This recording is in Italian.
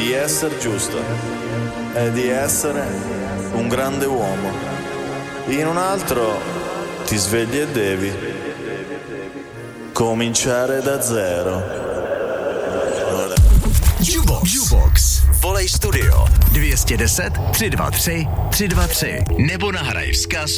di essere giusto e di essere un grande uomo. In un altro ti svegli e devi cominciare da zero. Jukebox. Volej studio 210 323 323 nebo nahraj vzkaz